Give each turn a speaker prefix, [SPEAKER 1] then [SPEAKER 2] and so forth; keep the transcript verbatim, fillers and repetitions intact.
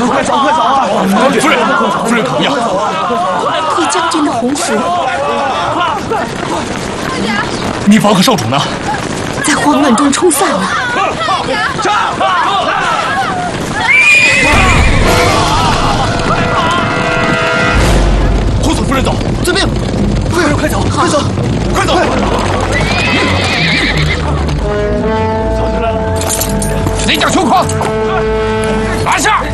[SPEAKER 1] 快走，快走！
[SPEAKER 2] 夫人，夫人可不要！
[SPEAKER 3] 李将军的红符，
[SPEAKER 2] 你宝可少主呢？
[SPEAKER 3] 在慌乱中冲散了。
[SPEAKER 2] 护送夫人走，
[SPEAKER 1] 遵命。夫人，快走，快走，
[SPEAKER 2] 快走！哪将穷狂？拿下！